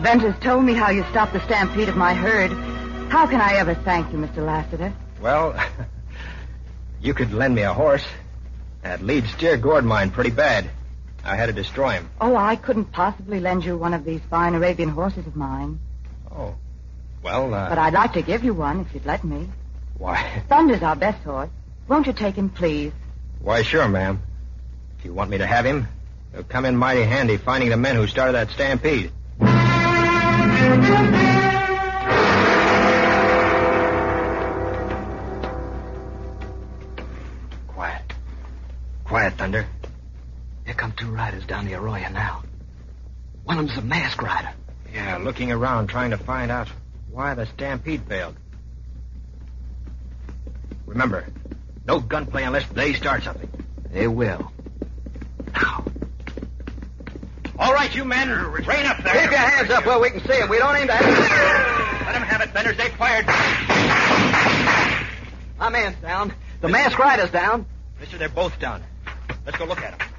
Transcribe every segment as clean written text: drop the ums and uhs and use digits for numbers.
Venters told me how you stopped the stampede of my herd. How can I ever thank you, Mr. Lassiter? Well, you could lend me a horse. That lead steer gored mine pretty bad. I had to destroy him. Oh, I couldn't possibly lend you one of these fine Arabian horses of mine. Oh. Well, But I'd like to give you one if you'd let me. Why? Thunder's our best horse. Won't you take him, please? Why, sure, ma'am. If you want me to have him, he'll come in mighty handy finding the men who started that stampede. Quiet, Thunder. Here come two riders down the arroyo now. One of them's a masked rider. Yeah, looking around, trying to find out why the stampede failed. Remember, no gunplay unless they start something. They will. Now. All right, you men, rein up there. Keep your hands up where we can see them. We don't aim to have... Let them have it, Benders. They fired. My man's down. The masked rider's down. Mister, they're both down. Let's go look at them.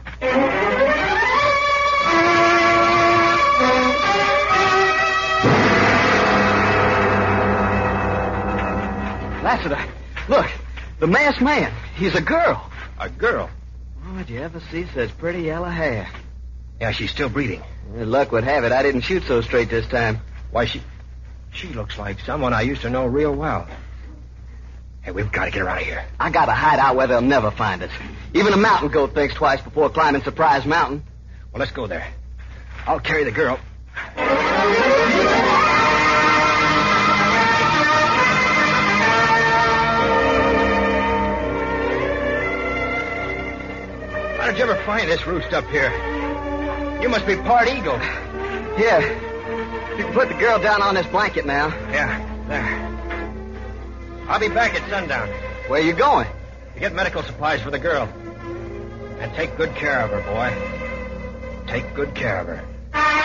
Lassiter, look. The masked man. He's a girl. A girl? Oh, did you ever see such pretty yellow hair? Yeah, she's still breathing. Luck would have it I didn't shoot so straight this time. Why, she looks like someone I used to know real well. Hey, we've got to get her out of here. I got to hide out where they'll never find us. Even a mountain goat thinks twice before climbing Surprise Mountain. Well, let's go there. I'll carry the girl. How did you ever find this roost up here? You must be part eagle. Here. You can put the girl down on this blanket now. Yeah, there. I'll be back at sundown. Where you going? To get medical supplies for the girl. And take good care of her, boy. Take good care of her.